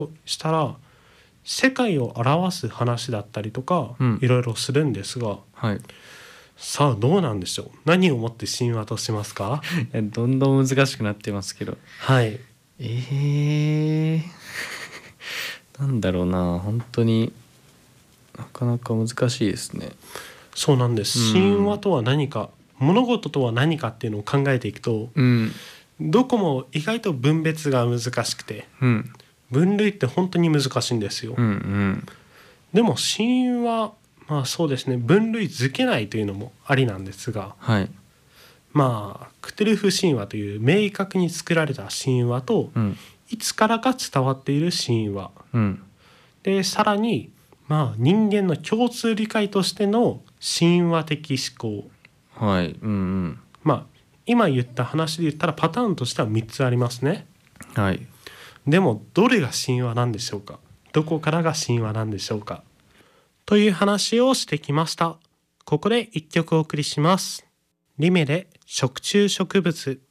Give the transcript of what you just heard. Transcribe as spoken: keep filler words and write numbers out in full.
したら世界を表す話だったりとか、 うんいろいろするんですが、 はい。 さあどうなんでしょう。何をもって神話としますか？ えどんどん難しくなってますけど。 はいえー、なんだろうな、本当になかなか難しいですね。 そうなんです。 うん神話とは何か、物事とは何かっていうのを考えていくと、 うんどこも意外と分別が難しくて、 うん分類って本当に難しいんですよ。 うんうんでも神話、まあそうですね、分類づけないというのもありなんですが、 はい。 まあクトゥルフ神話という明確に作られた神話と、 うんいつからか伝わっている神話うんで、さらにまあ人間の共通理解としての神話的思考、 はいうんうんまあ今言った話で言ったらパターンとしてはみっつありますね。 はいでもどれが神話なんでしょうか。どこからが神話なんでしょうか。という話をしてきました。ここで一曲お送りします。リメで食虫植物。